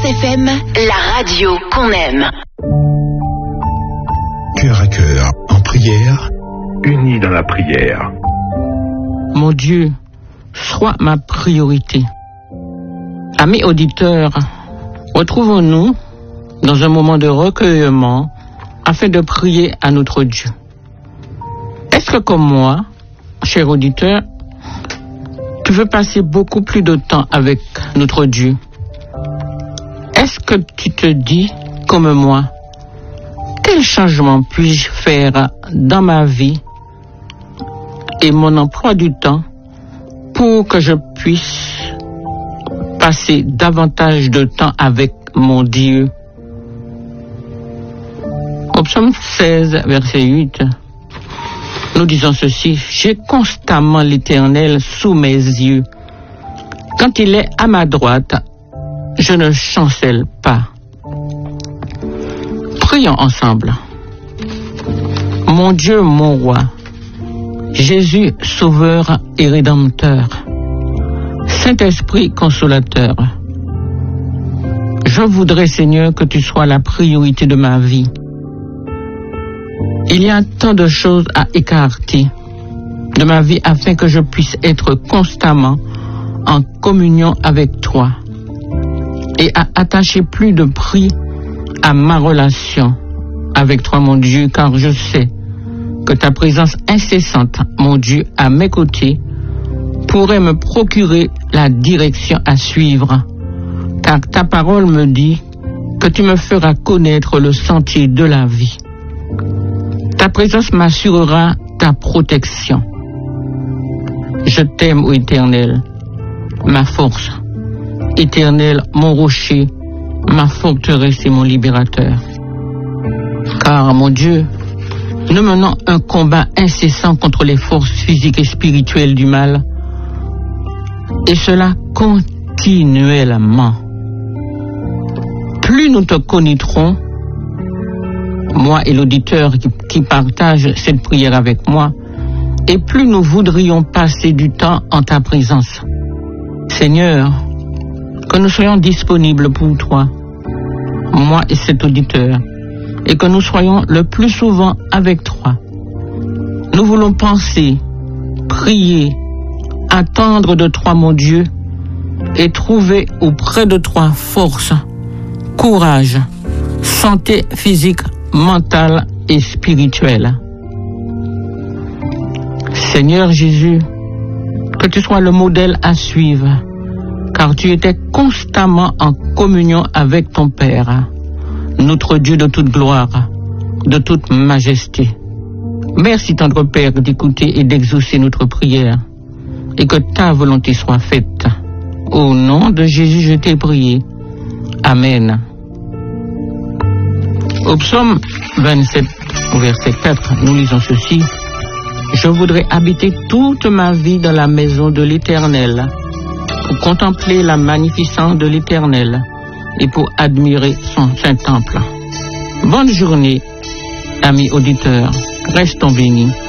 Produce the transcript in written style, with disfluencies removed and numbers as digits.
FM, la radio qu'on aime. Cœur à cœur, en prière, unis dans la prière. Mon Dieu, sois ma priorité. Amis auditeurs, retrouvons-nous dans un moment de recueillement afin de prier à notre Dieu. Est-ce que comme moi, cher auditeur, tu veux passer beaucoup plus de temps avec notre Dieu? Est-ce que tu te dis, comme moi, quel changement puis-je faire dans ma vie et mon emploi du temps pour que je puisse passer davantage de temps avec mon Dieu? Au psaume 16, verset 8, nous disons ceci: j'ai constamment l'Éternel sous mes yeux. Quand il est à ma droite, je ne chancelle pas. Prions ensemble. Mon Dieu, mon roi, Jésus, sauveur et rédempteur, Saint-Esprit consolateur, je voudrais, Seigneur, que tu sois la priorité de ma vie. Il y a tant de choses à écarter de ma vie afin que je puisse être constamment en communion avec toi et à attacher plus de prix à ma relation avec toi, mon Dieu, car je sais que ta présence incessante, mon Dieu, à mes côtés, pourrait me procurer la direction à suivre, car ta parole me dit que tu me feras connaître le sentier de la vie. Ta présence m'assurera ta protection. Je t'aime, ô Éternel, ma force. Éternel, mon rocher, ma forteresse et mon libérateur. Car, mon Dieu, nous menons un combat incessant contre les forces physiques et spirituelles du mal, et cela continuellement. Plus nous te connaîtrons, moi et l'auditeur qui partage cette prière avec moi, et plus nous voudrions passer du temps en ta présence. Seigneur, que nous soyons disponibles pour toi, moi et cet auditeur, et que nous soyons le plus souvent avec toi. Nous voulons penser, prier, attendre de toi, mon Dieu, et trouver auprès de toi force, courage, santé physique, mentale et spirituelle. Seigneur Jésus, que tu sois le modèle à suivre, car tu étais constamment en communion avec ton Père, notre Dieu de toute gloire, de toute majesté. Merci, tendre Père, d'écouter et d'exaucer notre prière, et que ta volonté soit faite. Au nom de Jésus, je t'ai prié. Amen. Au psaume 27, verset 4, nous lisons ceci: je voudrais habiter toute ma vie dans la maison de l'Éternel, pour contempler la magnificence de l'Éternel et pour admirer son saint temple. Bonne journée, amis auditeurs. Restons bénis.